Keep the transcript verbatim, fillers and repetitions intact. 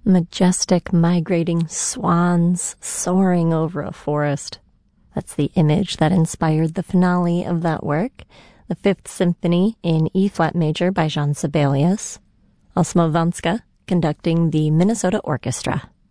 Majestic migrating swans soaring over a forest. That's the image that inspired the finale of that work, the Fifth Symphony in E-flat major by Jean Sibelius. Osmo Vanska conducting the Minnesota Orchestra.